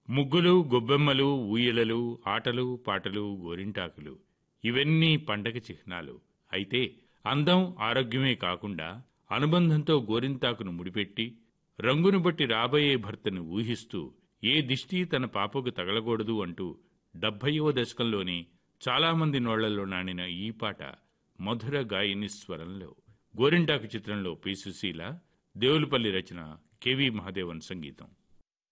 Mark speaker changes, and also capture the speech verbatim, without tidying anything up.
Speaker 1: ముగ్గులు, గొబ్బెమ్మలు, ఊయలలు, ఆటలు, పాటలు, గోరింటాకులు ఇవన్నీ పండగ చిహ్నాలు. అయితే అందం, ఆరోగ్యమే కాకుండా అనుబంధంతో గోరింటాకును ముడిపెట్టి రంగును బట్టి రాబోయే భర్తను ఊహిస్తూ ఏ దిష్టి తన పాపకు తగలకూడదు అంటూ డెబ్భైవ దశకంలోని చాలామంది నోళ్లలో నానిన ఈ పాట మధుర గాయని స్వరంలో. గోరింటాకు చిత్రంలో పి. సుశీల, దేవులపల్లి రచన, కెవి మహాదేవన్ సంగీతం.